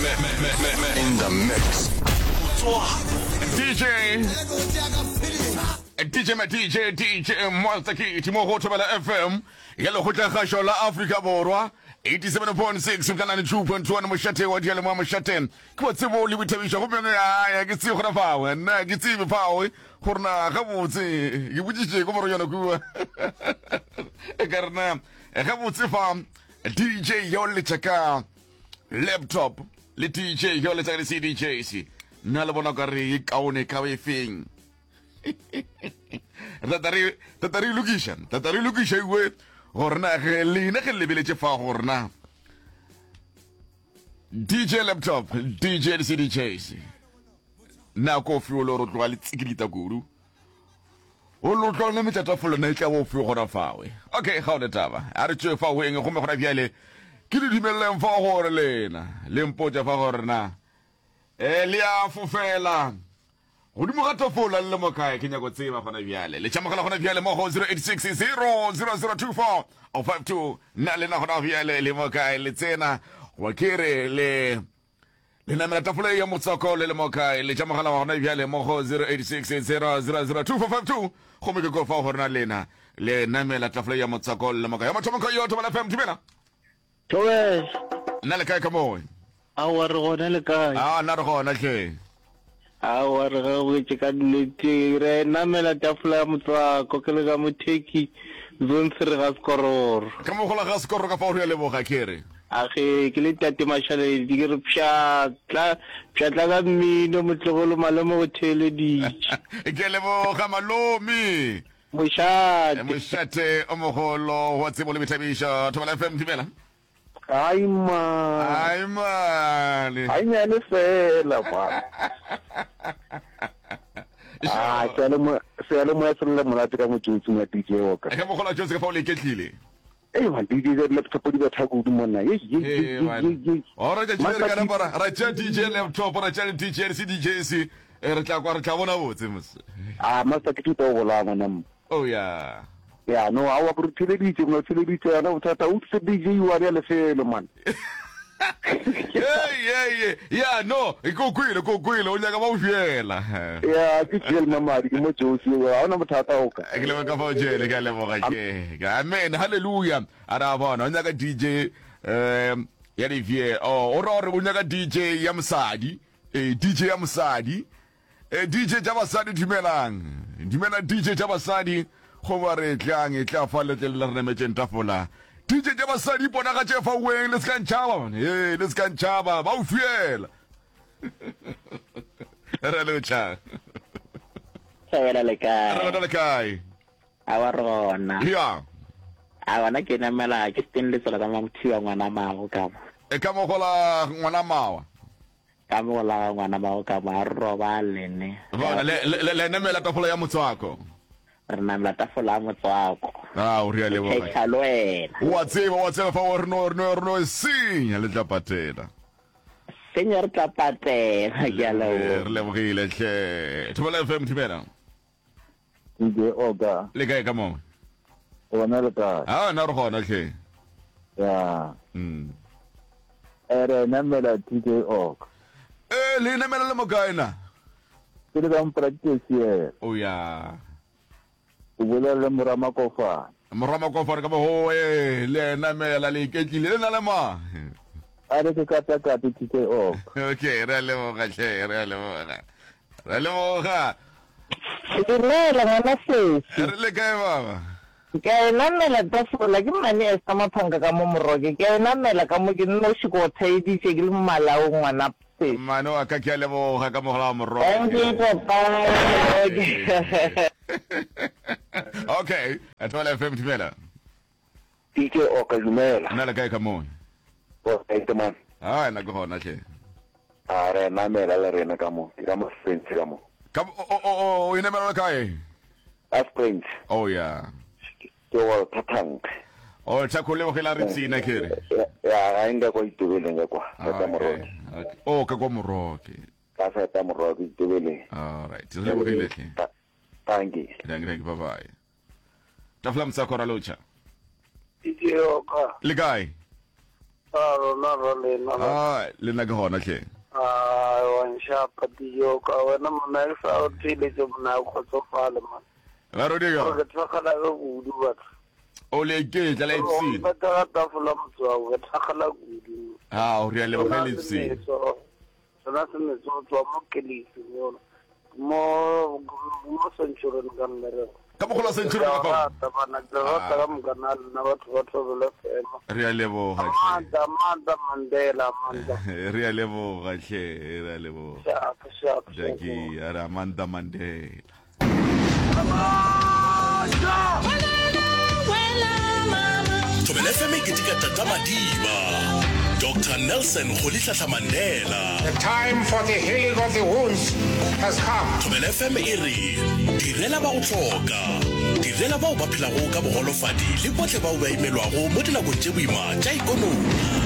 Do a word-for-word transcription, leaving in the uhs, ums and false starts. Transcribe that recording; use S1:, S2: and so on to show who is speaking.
S1: In the mix.
S2: D J D J ma D J D J Monster Kid mo go tshwela F M ya le go tla gasho la Africa borwa eighty-seven point six ka ninety-two point one mo shate wa diale mo shate ke botse bo le bithabisha go mena ya ke tsi go na fawe nna ke tsi be fawe gorna ga botse ke botse go mo yona ku e karna ga botse fa D J yo le tsaka laptop le D J yo le tsaka C D J si na le bona ka re kaone ka we feng tatari tatari location tatari location we gorna ge le ne ge le beletse fa gorna D J laptop D J C D J na ko fi o lo ro twa le tsikilita guru o lo tlo le metata folo na tla wo fi gona fawe okay ga o le taba a re tse fa we eng go me gona biale ke di dimelle fa gore lena le mpotsa fa gore na elia fufela go di mo ga tofola le mo kae ke nyako tsema gona biale le chamagala gona biale mo go zero eight six zero zero zero two four oh five two na le na gona biale le mo kae le tsena wa kere le le na mela tafola ya motsako le le mo kae le chamagala gona biale mo go zero eight six zero zero zero two four five two go me ke go fa gore na lena le na mela tafola ya motsako le mo kae ya motho mo kae yo to bala fm timela
S3: Toes
S2: na le kae ka mo
S3: a wa re gona le kae
S2: ah na re gona ke
S3: a wa re ga o tse ka nnete re na mela tafula motwa ko ke le ga motheki zone three ga skoror
S2: ka mo gola ga skoror ka fa o re le boga kere
S3: a ge ke le tate mashale di re psha tla psha tla ga mmino motlogolo malemo hotel di
S2: ke le boga malomi
S3: moshate
S2: moshate o mogolo wa tsebo le bithabisha thola F M dimela
S3: ai ma
S2: ai man
S3: ai ne le fela ba ah sele mo sele mo sele mo la tsaka mo tsutsu mo D J o ka
S2: ka mo gola jose ka fa o le ketlile
S3: eh wa D J laptop di ba thago di monna ye ye ye
S2: ora ja jere ka nambara ra cha D J laptop ra cha D J C D J si re tla kwa re tla bona botse mos
S3: ah master ke tuto go la ngwana
S2: oh yeah
S3: ya no a wa burutile di tse mo tsile di tse ana o tata o tse D J wa le felo man
S2: yeah yeah yeah yeah no go kwile go kwile o nyaka ba o fiela
S3: ya ke tshel mama di mo josi wa ona mothata o ka
S2: ke le ka fa o jele ka le boga ke amen hallelujah ara bona o nyaka D J um ya di vie o ora ora o nyaka D J ya msadi eh D J ya msadi eh D J ja basadi dimelang dimela D J ja basadi go ba re tlang e tla fa le le re metšeng tafola D J ja basadi bona ga tsefa weng le ska ntšhaba man eh le ska ntšhaba ba o fiela re le tša
S3: tsela le ka
S2: re le kae
S3: a wa rona
S2: ya
S3: a wana ke namela ke steng le tsela ka mothiwa ngwana mago ka
S2: e ka mo gola ngwana mawa
S3: ka mo gola ngwana mago ka ba roba lene
S2: bona le le namela tafola ya motswako
S3: re namela tafola ya motswako
S2: ah o ria le bona
S3: ke tshaloela
S2: wa tseba wa tseba fa o re no no no sinya le tla patela
S3: señor Tapatela ya la
S2: re le bogile tle thola F M timela
S3: ndi oga
S2: le kae ka mo
S3: ona le ka
S2: ah na re gona tle
S3: ya
S2: mm
S3: ere namela D J oga
S2: eh le namela le mo kae na
S3: ke le ga practice ye
S2: oh ya
S3: o bolela le morama kofa
S2: morama ko fa ka bo ho eh le namela le ketlile le na le ma
S3: are ke kata ka D J oga
S2: okay re le mo ga tle re le mo ga re le mo ga
S3: ke le la ngana se
S2: re le kae baba
S3: ke namela tafola ke mane e sa maphanga ka mo moroke ke namela ka mo ke nno se go thaidi se ke le malao ngwana se
S2: mano a ka ke le mo ga ka mo la mo ro
S3: thank you papa
S2: okay athola F M timela
S3: D J oga dumela
S2: na le kae ka mo
S3: o ente man
S2: ah na go hona tle
S3: are namela le rena ka mo ka mo friends ka mo
S2: ka o o o ina mela kae
S3: as friends
S2: oh yeah
S3: ke wa tatang
S2: o tsa khole go la re tsina kere
S3: ya ga inga go itubele nga kwa ka moroke
S2: oh ka go moroke
S3: ka sa ta moroke itubele
S2: all right tse le go ile ke
S3: thank you
S2: thank you bye bye tafla msa kora locha
S3: D J oga
S2: le kae
S3: Ah, rona role no.
S2: Ah, le nna ke gona tlhe.
S3: Ah, wa nshapa diyo ka wena mona e sa o tile jo mona go tsofala man.
S2: Ga ro di
S3: Go
S2: ga.
S3: tsakala go budu batho.
S2: O le ke tla la ipsi.
S3: Ba ta ta fula motswa go tsakala budu.
S2: Ah, o ria le ba le ipsi.
S3: Sona se ne so tswa mo kelisi yo. Mo mo senchureng ka mmere.
S2: Ka mo go la century ka fa.
S3: Ta bana ga ta ga mgana na batho ba tsobela fema.
S2: Ria le bo ga tlhe.
S3: Manda manda Mandela manda.
S2: Ria le bo ga tlhe, ria le bo.
S3: Shap shap.
S2: Jackie ara Amanda Mandela.
S1: Thobela F M ke tika tata madiba. Doctor Nelson Rolihlahla Mandela.
S4: The time for the healing of the wounds has come.
S1: Thobela F M e re direla ba o tlhoka. Direla ba o ba phela go ka bogolofadi le botle ba o ba imelwa go mo dinakong tse boima tša ikonomi.